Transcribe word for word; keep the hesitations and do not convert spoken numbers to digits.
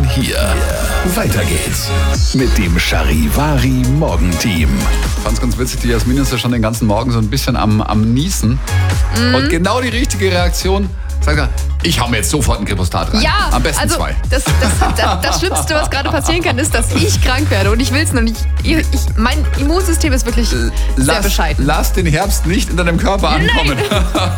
hier. Weiter geht's mit dem Charivari Morgenteam. Ich fand's ganz witzig, die Jasmin ist ja schon den ganzen Morgen so ein bisschen am, am Niesen. Mhm. Und genau die richtige Reaktion, sagt er, ich hau mir jetzt sofort ein Kripostat rein. Ja, am besten also zwei. Das, das, das, das Schlimmste, was gerade passieren kann, ist, dass ich krank werde. Und ich will es noch nicht. Ich, ich, mein Immunsystem ist wirklich lass, sehr bescheiden. Lass den Herbst nicht in deinem Körper ankommen.